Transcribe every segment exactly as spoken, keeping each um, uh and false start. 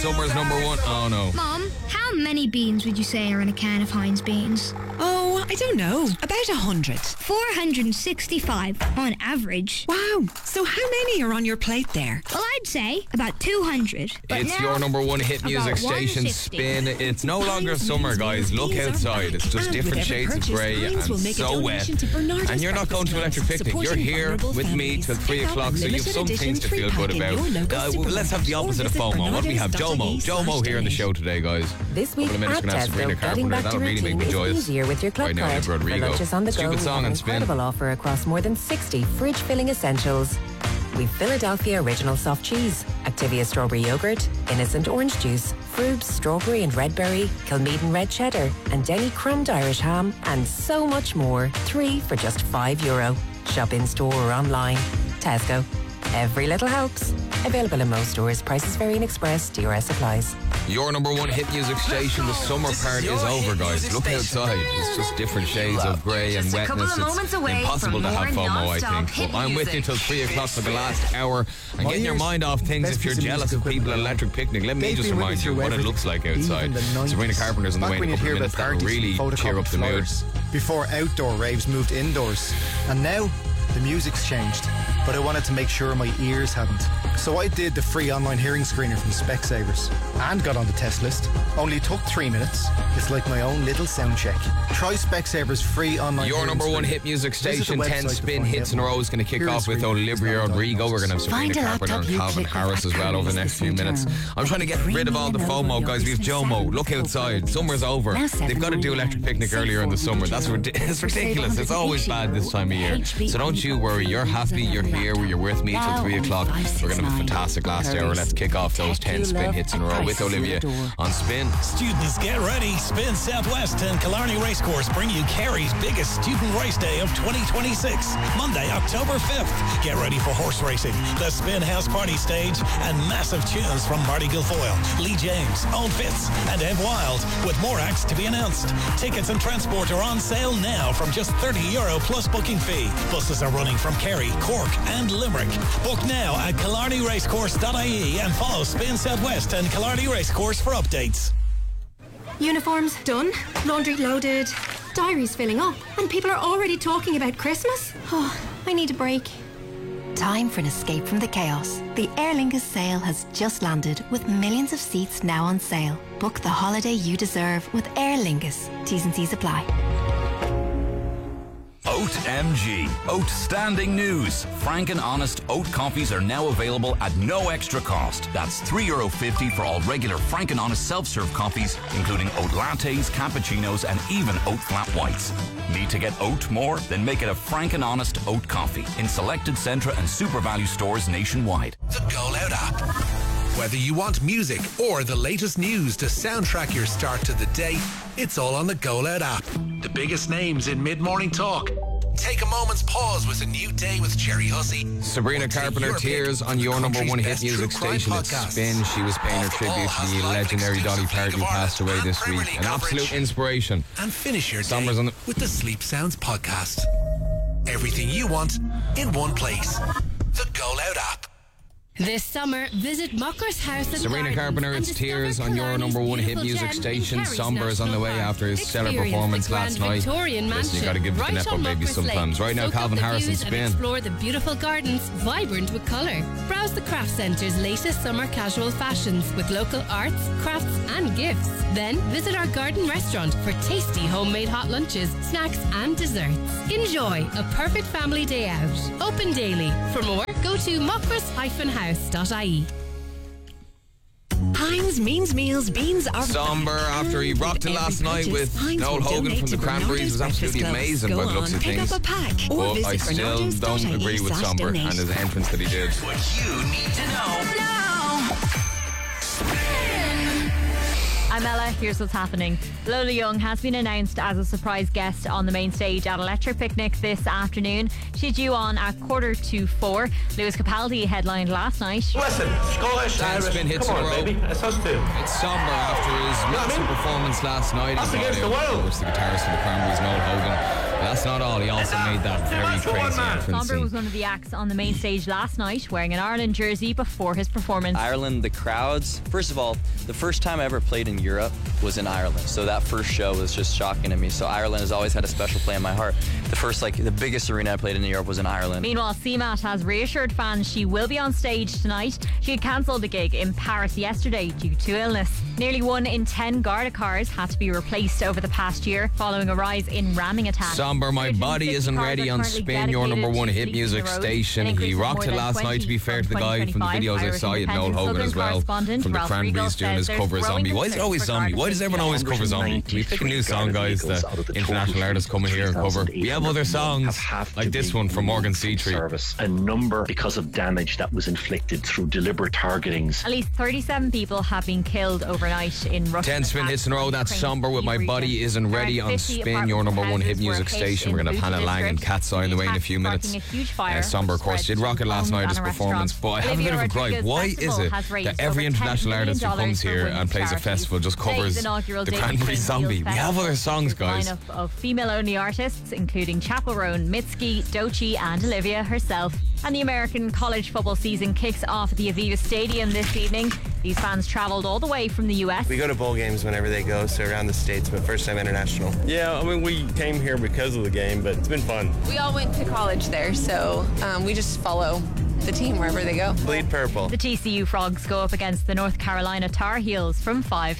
Summer's number one. Oh no. Mom, how many beans would you say are in a can of Heinz beans? Oh, I don't know. About a hundred. four hundred sixty-five on average. Wow. So how many are on your plate there? Well, I'd say about two hundred. But It's now, your number one hit music about station, one sixty. Spin. It's no longer summer, guys. Look outside. It's just different shades of grey and so wet. And you're not going to Electric Picnic. You're here with me till three o'clock, so you have some things to feel good about. Uh, well, let's have the opposite of FOMO. What do we have? Jomo. Jomo here on the show today, guys. This week Couple of minutes, at we're gonna have Sabrina Tesco, getting Carpenter. back to That'll really make routine me is joyous. easier with your club Right now, card. Olivia For Rodrigo. lunches on the go, Stupid we song have an and Spin. incredible offer across more than sixty fridge-filling essentials. We've Philadelphia Original Soft Cheese, Activia Strawberry Yogurt, Innocent Orange Juice, Frubes Strawberry and Red Berry, Kilmeaden Red Cheddar, and Denny Crumbed Irish Ham, and so much more. Three for just five euro. Shop in store or online. Tesco. Every little helps. Available in most stores. Prices vary in Express. D R S applies. Your number one hit music station. The summer part is over, guys. Look outside. It's just different shades of grey and wetness. It's impossible to have FOMO, I think. But I'm with you till three o'clock for the last hour. And getting your mind off things if you're jealous of people at Electric Picnic. Let me just remind you what it looks like outside. Sabrina Carpenter's on the way in a couple of minutes. That'll really cheer up the mood. Before outdoor raves moved indoors. And now, the music's changed. But I wanted to make sure my ears hadn't. So I did the free online hearing screener from Specsavers and got on the test list. Only took three minutes. It's like my own little sound check. Try Specsavers free online Your hearing number one screener. hit music Visit the station, ten website to spin find hits out in a row more. is going to kick Hearing off with screener is Olivia not Rodrigo. We're going to have Find Sabrina a Carpenter and laptop you Calvin click Harris with as well over the next few minutes. I'm trying to get rid of all the FOMO, guys. We have Jomo. Look outside. Summer's over. They've got to do Electric Picnic earlier in the summer. That's rid- it's ridiculous. It's always bad this time of year. So don't you worry. You're happy. You're here. You're with me till three o'clock. We're going to have a fantastic last hour. Let's kick off those ten spin hits in a row with Olivia on Spin. Students, get ready. Spin Southwest and Killarney Racecourse bring you Kerry's biggest student race day of twenty twenty-six, Monday, October fifth. Get ready for horse racing, the Spin House Party Stage, and massive tunes from Marty Guilfoyle, Lee James, Owen Fitz, and Ed Wild, with more acts to be announced. Tickets and transport are on sale now from just thirty euro plus booking fee. Buses are running from Kerry, Cork, and Limerick. Book now at killarney racecourse dot I E and follow Spin Southwest and Killarney Racecourse for updates. Uniforms done, laundry loaded, diaries filling up, and people are already talking about Christmas? Oh, I need a break. Time for an escape from the chaos. The Aer Lingus sale has just landed with millions of seats now on sale. Book the holiday you deserve with Aer Lingus. T's and C's apply. Oat M G. Outstanding news. Frank and Honest oat coffees are now available at no extra cost. That's three euro fifty for all regular Frank and Honest self-serve coffees, including oat lattes, cappuccinos, and even oat flat whites. Need to get oat more? Then make it a Frank and Honest oat coffee in selected Centra and Super Value stores nationwide. The Go Loud app. Whether you want music or the latest news to soundtrack your start to the day, it's all on the Go Loud app. The biggest names in mid-morning talk. Take a moment's pause with a new day with Jerry Hussey. Sabrina Carpenter, Tears on your number one hit music station. It's Spin. She was paying her tribute to the legendary Dolly Parton who passed away this week. An absolute inspiration. And finish your day Summers on the- with the Sleep Sounds podcast. Everything you want in one place. The Go Loud app. This summer, visit Mockers House and Sabrina Gardens Carpenter, and it's Tears discover on your Killarney's number one hit beautiful music gem in station. Kerry's Somber is on the way National after his stellar Experience performance the last Grand night. Victorian Listen, you Mansion got to give it the right Nepo on baby Mockers sometimes. Lake. Right now, Soak up Calvin the Harris and views Spin. Explore the beautiful gardens, vibrant with colour. Browse the Craft Centre's latest summer casual fashions with local arts, crafts and gifts. Then visit our garden restaurant for tasty homemade hot lunches, snacks and desserts. Enjoy a perfect family day out. Open daily. For more, go to mockers dash house dot I E. Heinz means meals beans are Somber after he rocked it last night with Noel Hogan from the Cranberries was absolutely amazing by the looks of things. But I still don't agree with Somber and his entrance that he did. What you need to know now. I'm Ella, here's what's happening. Lola Young has been announced as a surprise guest on the main stage at Electric Picnic this afternoon. She's due on at quarter to four. Lewis Capaldi headlined last night. Listen, Scottish, Ten spin hits come in a on, row. baby, it's us two. It's Somber after his massive performance last night. That's He brought against out, the world. of course, the guitarist of the Cranberries, Noel Hogan. That's not all. He also made that very crazy entrance. Somber was one of the acts on the main stage last night, wearing an Ireland jersey before his performance. Ireland, the crowds. First of all, the first time I ever played in Europe was in Ireland. So that first show was just shocking to me. So Ireland has always had a special place in my heart. The first, like, the biggest arena I played in Europe was in Ireland. Meanwhile, C M A T has reassured fans she will be on stage tonight. She had cancelled the gig in Paris yesterday due to illness. Nearly one in ten Garda cars had to be replaced over the past year following a rise in ramming attacks. Somber, my body isn't ready on Spin, your number one hit music station. He rocked it last night, to be fair to the guy from the videos I saw. You had Noel Hogan as well from the Cranberries doing his cover of Zombie. Why is it always Zombie? Why does everyone always cover Zombie? Can we pick a new song, guys, that international artists come in here and cover? We have other songs like this one from Morgan Seatree. A number because of damage that was inflicted through deliberate targetings. At least thirty-seven people have been killed overnight in Russia. ten spin hits in a row. That's Somber with My Body Isn't Ready on Spin, your number one hit music station. We're going to have Hannah Lang and Cat's Eye in the way in a few minutes. Uh, Somber, of course, did rock it last night, his performance, but I have a bit of a gripe. Why is it that every international artist who comes here and plays a festival just covers the Cranberry Zombie? We have other songs, guys. A lineup of female-only artists, including Chappell Roan, Mitski, Doechii and Olivia herself. And the American college football season kicks off at the Aviva Stadium this evening. These fans travelled all the way from the U S. We go to bowl games whenever they go, so around the States, but first time international. Yeah, I mean, we came here because of the game, but it's been fun. We all went to college there, so um, we just follow the team wherever they go. Bleed purple. The T C U Frogs go up against the North Carolina Tar Heels from five.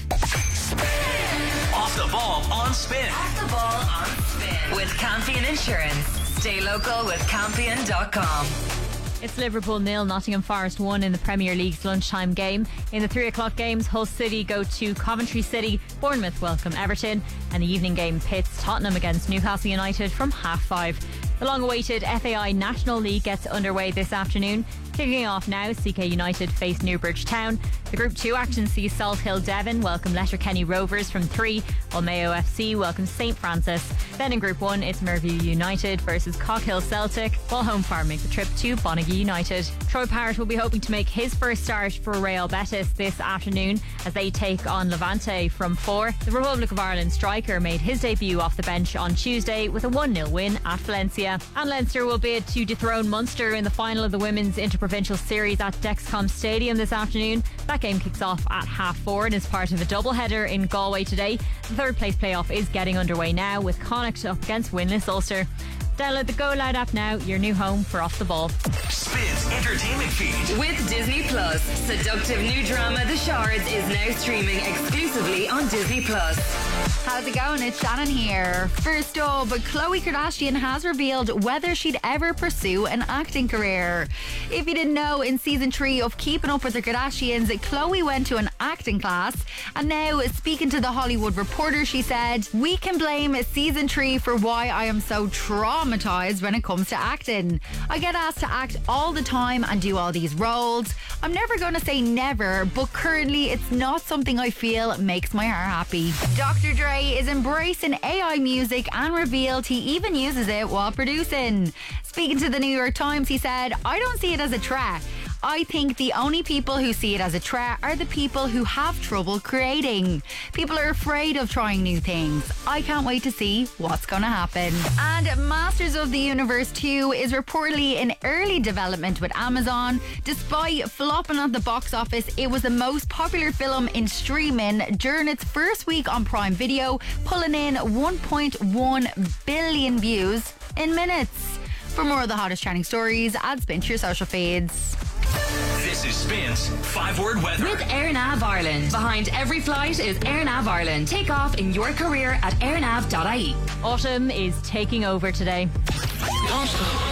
Off the ball on Spin. Off the ball on Spin. With Campion Insurance. Stay local with Campion dot com. It's Liverpool nil, Nottingham Forest one in the Premier League's lunchtime game. In the three o'clock games, Hull City go to Coventry City, Bournemouth welcome Everton, and the evening game pits Tottenham against Newcastle United from half five. The long-awaited F A I National League gets underway this afternoon. Kicking off now, C K United face Newbridge Town. The Group two action sees Salt Hill Devon welcome Letterkenny Rovers from three, while Mayo F C welcomes St Francis. Then in Group one, it's Merview United versus Cockhill Celtic, while Home Farm make the trip to Bonaghy United. Troy Parrott will be hoping to make his first start for Real Betis this afternoon as they take on Levante from four. The Republic of Ireland striker made his debut off the bench on Tuesday with a one nil win at Valencia. And Leinster will bid to dethrone Munster in the final of the Women's Interprovincial Series at Dexcom Stadium this afternoon. That game kicks off at half four and is part of a doubleheader in Galway today. The third place playoff is getting underway now with Connacht up against winless Ulster. Download the Go Loud app now, your new home for Off the Ball. Spin's entertainment feed. With Disney Plus, seductive new drama The Shards is now streaming exclusively on Disney Plus. How's it going? It's Shannon here. First up, Khloe Kardashian has revealed whether she'd ever pursue an acting career. If you didn't know, in season three of Keeping Up with the Kardashians, Khloe went to an acting class, and now speaking to The Hollywood Reporter, she said, "We can blame season three for why I am so traumatized when it comes to acting. I get asked to act all the time and do all these roles. I'm never going to say never, but currently it's not something I feel makes my heart happy." Doctor Dre is embracing A I music and revealed he even uses it while producing. Speaking to the New York Times, he said, "I don't see it as a threat. I think the only people who see it as a threat are the people who have trouble creating. People are afraid of trying new things. I can't wait to see what's going to happen." And Masters of the Universe two is reportedly in early development with Amazon. Despite flopping at the box office, it was the most popular film in streaming during its first week on Prime Video, pulling in one point one billion views in minutes. For more of the hottest trending stories, add Spin to your social feeds. This is Spin's five-word weather. With AirNav Ireland. Behind every flight is AirNav Ireland. Take off in your career at airnav dot I E. Autumn is taking over today. Don't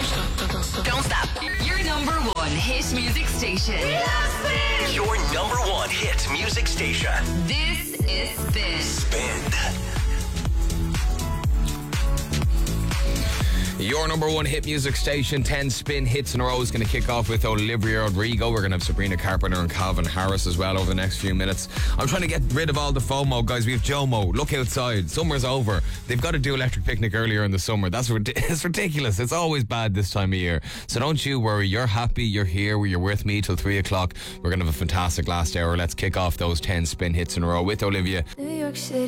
stop. Don't stop. Your number one hit music station. We love Spin. Your number one hit music station. This is Spin. Spin. Your number one hit music station, ten spin hits in a row, is going to kick off with Olivia Rodrigo. We're going to have Sabrina Carpenter and Calvin Harris as well over the next few minutes. I'm trying to get rid of all the FOMO, guys. We have JOMO. Look outside. Summer's over. They've got to do Electric Picnic earlier in the summer. That's it's ridiculous. It's always bad this time of year. So don't you worry. You're happy. You're here. You're with me till three o'clock. We're going to have a fantastic last hour. Let's kick off those ten spin hits in a row with Olivia. New York City.